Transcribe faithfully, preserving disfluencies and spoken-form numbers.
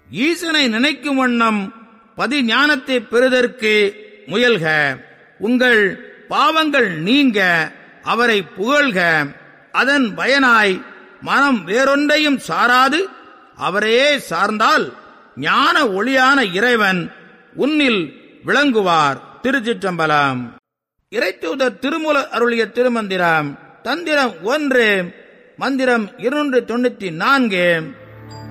ஈசனை நினைக்கும் வண்ணம் பதி ஞானத்தை பெறுதற்கு முயல்க. உங்கள் பாவங்கள் நீங்க அவரை புகழ்க. அதன் பயனாய் மனம் வேறொன்றையும் சாராது அவரையே சார்ந்தால் ஞான ஒளியான இறைவன் உன்னில் விளங்குவார். திருச்சிற்றம்பலம். இறைத்தூதர் திருமூலர் அருளிய திருமந்திரம். தந்திரம் ஒன்று, மந்திரம் இருநூற்று தொண்ணூத்தி நான்கு.